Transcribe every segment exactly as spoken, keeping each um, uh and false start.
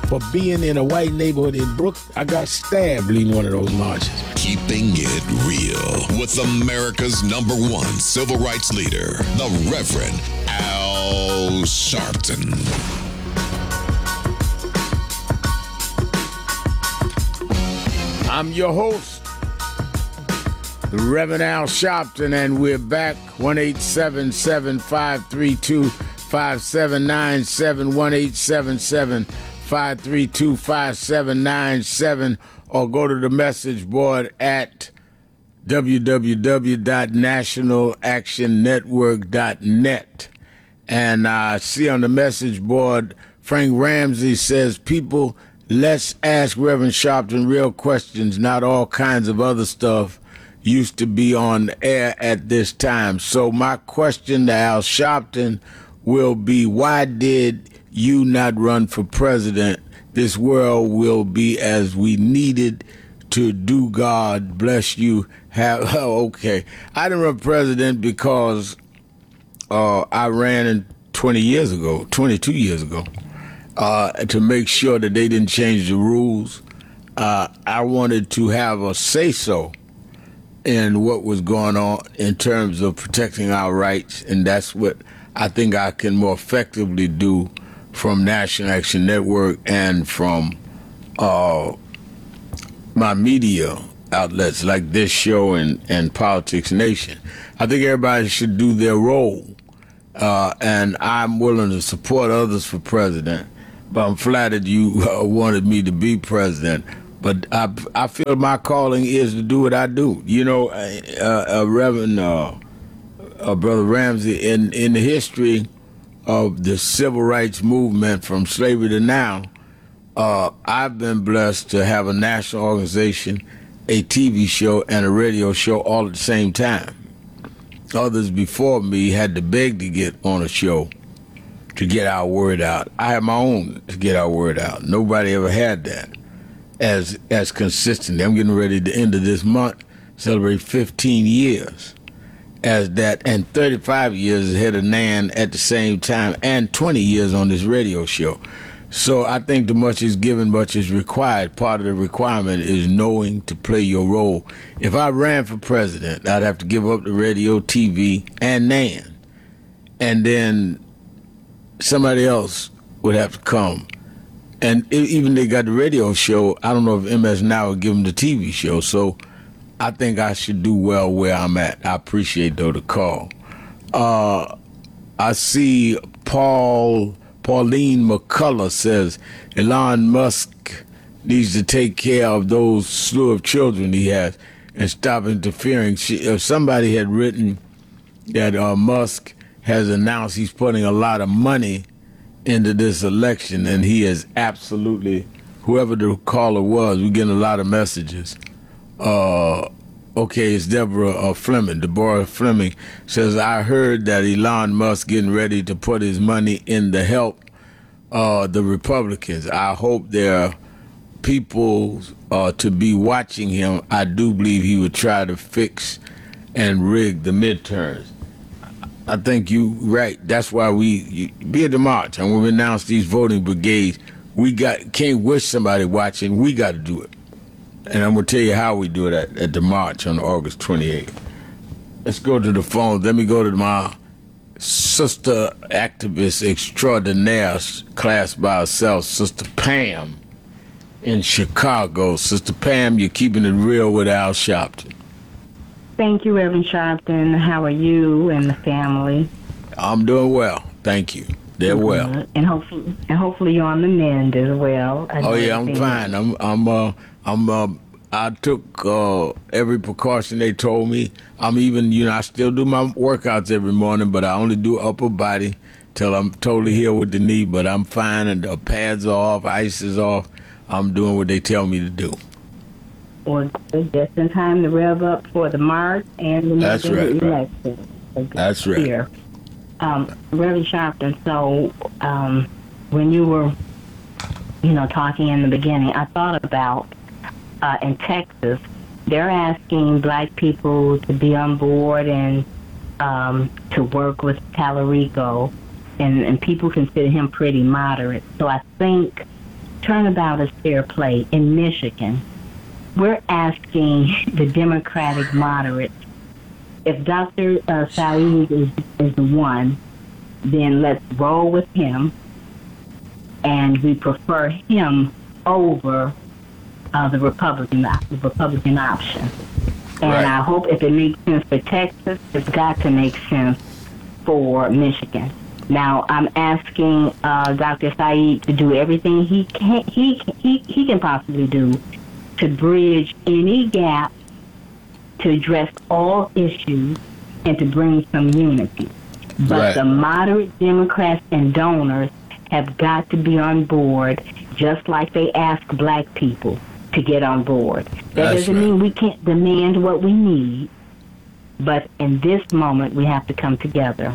for being in a white neighborhood in Brooklyn. I got stabbed leading one of those marches. Keeping it real with America's number one civil rights leader, the Reverend Al Sharpton. I'm your host, the Reverend Al Sharpton, and we're back. one eight seven seven, five three two, five seven nine seven, one eight seven seven, five three two, five seven nine seven, or go to the message board at w w w dot national action network dot net. And I uh, see on the message board, Frank Ramsey says, people, let's ask Reverend Sharpton real questions, not all kinds of other stuff used to be on the air at this time. So my question to Al Sharpton will be, why did you not run for president? This world will be as we needed to do. God bless you. Have oh, okay. I didn't run for president because uh, I ran in twenty years ago, twenty-two years ago, uh, to make sure that they didn't change the rules. Uh, I wanted to have a say-so in what was going on in terms of protecting our rights, and that's what I think I can more effectively do from National Action Network and from uh, my media outlets like this show and, and Politics Nation. I think everybody should do their role, uh, and I'm willing to support others for president, but I'm flattered you uh, wanted me to be president. But I, I feel my calling is to do what I do. You know, uh, uh, Reverend uh, uh, Brother Ramsey, in, in the history of the civil rights movement from slavery to now, uh, I've been blessed to have a national organization, a T V show, and a radio show all at the same time. Others before me had to beg to get on a show to get our word out. I have my own to get our word out. Nobody ever had that as as consistently. I'm getting ready to end of this month celebrate fifteen years as that, and thirty-five years ahead of Nan at the same time, and twenty years on this radio show. So I think the much is given, much is required. Part of the requirement is knowing to play your role. If I ran for president, I'd have to give up the radio, T V, and Nan. And then somebody else would have to come. And even they got the radio show, I don't know if M S Now would give them the T V show. So I think I should do well where I'm at. I appreciate, though, the call. Uh, I see Paul... Pauline McCullough says Elon Musk needs to take care of those slew of children he has and stop interfering. She, if somebody had written that uh, Musk has announced he's putting a lot of money into this election, and he is absolutely, whoever the caller was, we're getting a lot of messages. Uh, okay, it's Deborah uh, Fleming. Deborah Fleming says, I heard that Elon Musk getting ready to put his money in to help uh, the Republicans. I hope there are people uh, to be watching him. I do believe he would try to fix and rig the midterms. I think you right. That's why we you, be at the march. And when we announce these voting brigades, we got can't wish somebody watching. We got to do it. And I'm going to tell you how we do it at, at the march on August twenty-eighth. Let's go to the phone. Let me go to my sister activist extraordinaire class by herself, Sister Pam in Chicago. Sister Pam, you're keeping it real with Al Sharpton. Thank you, Reverend Sharpton. How are you and the family? I'm doing well. Thank you. They're well. Uh, and hopefully, and hopefully you're on the mend as well. I oh yeah, I'm fine. I'm I'm uh I'm uh I took uh every precaution they told me. I'm even you know I still do my workouts every morning, but I only do upper body till I'm totally healed with the knee. But I'm fine, and the pads are off, ice is off. I'm doing what they tell me to do. Or just in time to rev up for the march and the That's right, election. Right. That's right. Here. Um, Reverend Sharpton, so um, when you were, you know, talking in the beginning, I thought about uh, in Texas, they're asking black people to be on board and um, to work with Talarico, and, and people consider him pretty moderate. So I think turnabout is fair play. In Michigan, we're asking the Democratic moderates, if Doctor Uh, Saeed is, is the one, then let's roll with him, and we prefer him over uh, the Republican the Republican option. And Right. I hope if it makes sense for Texas, it's got to make sense for Michigan. Now, I'm asking uh, Doctor Saeed to do everything he can he, he he can possibly do to bridge any gap, to address all issues, and to bring some unity. But Right. the moderate Democrats and donors have got to be on board, just like they ask black people to get on board. That That's doesn't right. mean we can't demand what we need, but in this moment, we have to come together.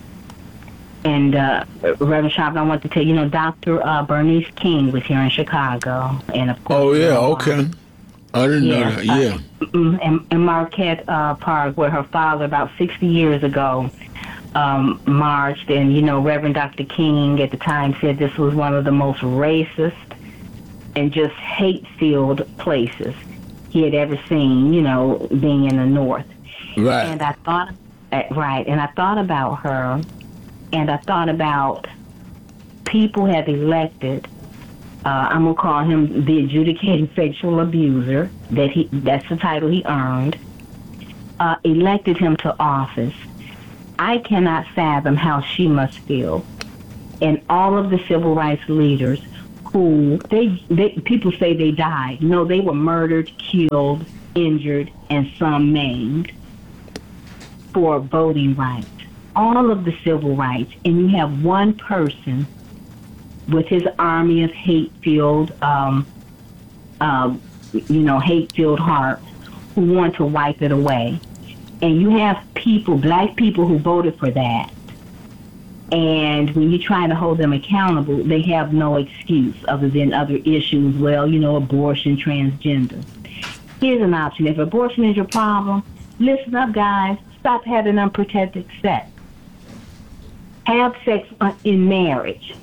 And uh, Reverend Sharp, I want to tell you, you know, Doctor Uh, Bernice King was here in Chicago, and of course. Oh, yeah, uh, okay. I didn't Yeah, know that. Yeah. Mm, in, in Marquette uh, Park, where her father, about sixty years ago, um, marched. And, you know, Reverend Doctor King at the time said this was one of the most racist and just hate-filled places he had ever seen, you know, being in the North. Right. And I thought, uh, right, and I thought about her, and I thought about people have elected, uh, I'm going to call him the adjudicated sexual abuser, that he that's the title he earned, uh, elected him to office. I cannot fathom how she must feel. And all of the civil rights leaders who, they, they people say they died. No, they were murdered, killed, injured, and some maimed for voting rights. All of the civil rights, and you have one person with his army of hate-filled, um, um, you know, hate-filled hearts who want to wipe it away. And you have people, black people, who voted for that. And when you try to hold them accountable, they have no excuse other than other issues. Well, you know, abortion, transgender. Here's an option. If abortion is your problem, listen up, guys. Stop having unprotected sex. Have sex in marriage,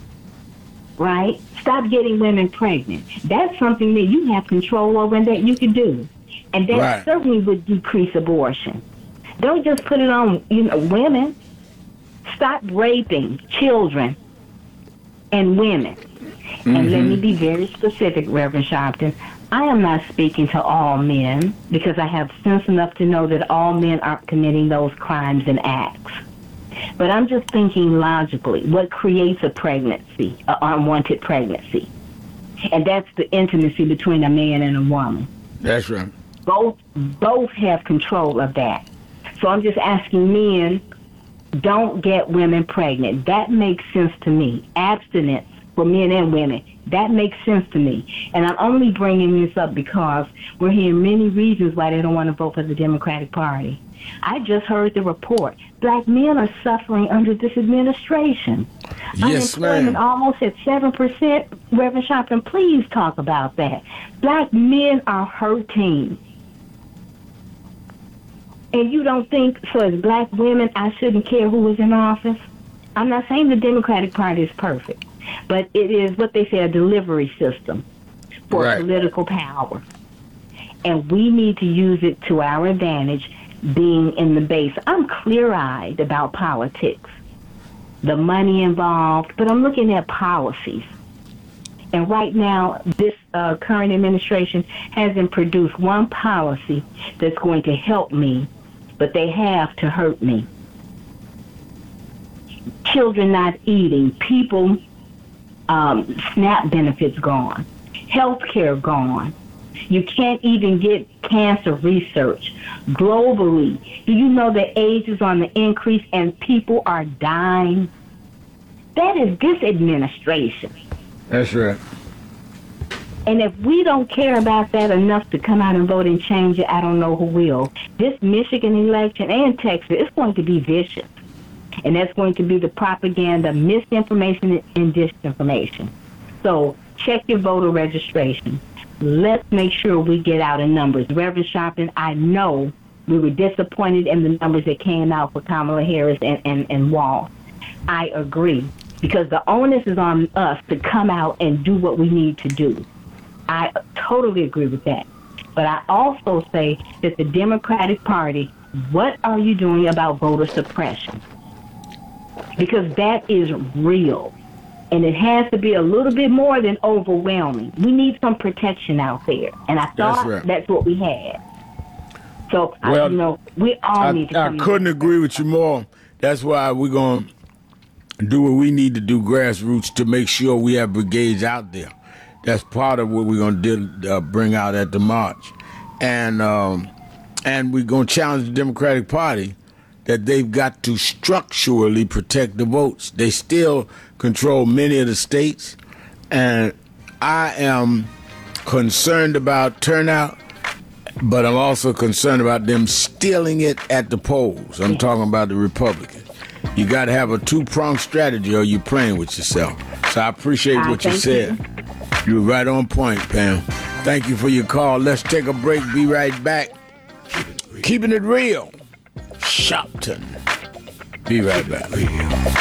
right? Stop getting women pregnant. That's something that you have control over and that you can do. And that Right. certainly would decrease abortion. Don't just put it on, you know, women. Stop raping children and women. And let me be very specific, Reverend Sharpton. I am not speaking to all men, because I have sense enough to know that all men aren't committing those crimes and acts. But I'm just thinking logically, what creates a pregnancy, an unwanted pregnancy? And that's the intimacy between a man and a woman. That's right. Both both have control of that. So I'm just asking men, don't get women pregnant. That makes sense to me. Abstinence for men and women, that makes sense to me. And I'm only bringing this up because we're hearing many reasons why they don't want to vote for the Democratic Party. I just heard the report. Black men are suffering under this administration. Yes, Unemployment ma'am. almost at seven percent. Reverend Sharpton, please talk about that. Black men are hurting. And you don't think, so as black women, I shouldn't care who is in office? I'm not saying the Democratic Party is perfect, but it is what they say, a delivery system for Right. political power. And we need to use it to our advantage, being in the base. I'm clear-eyed about politics, the money involved, but I'm looking at policies. And right now, this uh, current administration hasn't produced one policy that's going to help me, but they have to hurt me. Children not eating, people, um, SNAP benefits gone, health care gone. You can't even get cancer research globally. Do you know that AIDS is on the increase and people are dying? That is this administration. That's right. And if we don't care about that enough to come out and vote and change it, I don't know who will. This Michigan election and Texas, it's going to be vicious. And that's going to be the propaganda, misinformation, and disinformation. So check your voter registration. Let's make sure we get out in numbers. Reverend Sharpton, I know we were disappointed in the numbers that came out for Kamala Harris and, and, and Walz. I agree. because the onus is on us to come out and do what we need to do. I totally agree with that. But I also say that the Democratic Party, what are you doing about voter suppression? Because that is real. And it has to be a little bit more than overwhelming. We need some protection out there. And I thought That's right. that's what we had. So, Well, I, you know, we all I, need to I come couldn't together. agree with you more. That's why we're going to do what we need to do, grassroots, to make sure we have brigades out there. That's part of what we're going to uh, bring out at the march. And, um, and we're going to challenge the Democratic Party that they've got to structurally protect the votes. They still control many of the states. And I am concerned about turnout, but I'm also concerned about them stealing it at the polls. I'm talking about the Republicans. You got to have a two-pronged strategy or you're playing with yourself. So I appreciate I what you thank said. You. You were right on point, Pam. Thank you for your call. Let's take a break. Be right back. Keeping it real. Shopton. Be right back.